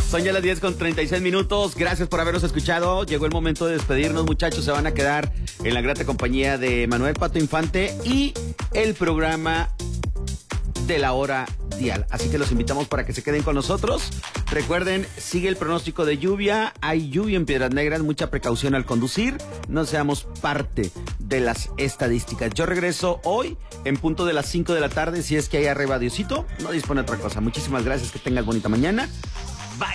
Son ya las 10:36. Gracias por habernos escuchado. Llegó el momento de despedirnos, muchachos. Se van a quedar en la grata compañía de Manuel Pato Infante y el programa de la hora dial. Así que los invitamos para que se queden con nosotros. Recuerden, sigue el pronóstico de lluvia. Hay lluvia en Piedras Negras. Mucha precaución al conducir. No seamos parte de las estadísticas. Yo regreso hoy en punto de las 5 de la tarde. Si es que hay arriba Diosito, no dispone otra cosa. Muchísimas gracias. Que tengas bonita mañana.